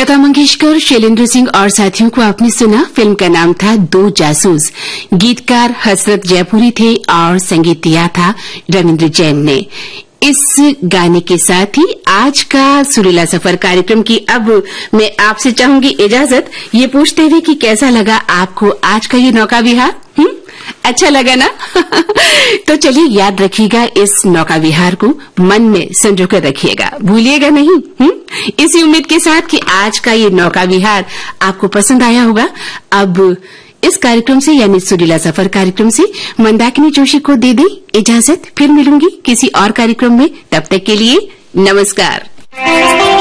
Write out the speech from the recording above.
लता मंगेशकर, शैलेंद्र सिंह और साथियों को आपने सुना। फिल्म का नाम था दो जासूस। गीतकार हसरत जयपुरी थे और संगीत दिया था रविंद्र जैन ने। इस गाने के साथ ही आज का सुरीला सफर कार्यक्रम की अब मैं आपसे चाहूंगी इजाजत, ये पूछते हुए कि कैसा लगा आपको आज का ये नौका विहार? अच्छा लगा ना? तो चलिए याद रखिएगा, इस नौका विहार को मन में संजो कर रखिएगा, भूलिएगा नहीं। इसी उम्मीद के साथ कि आज का ये नौका विहार आपको पसंद आया होगा। अब इस कार्यक्रम से यानी सुरीला सफर कार्यक्रम से मंदाकिनी जोशी को दे दें इजाजत। फिर मिलूंगी किसी और कार्यक्रम में, तब तक के लिए नमस्कार।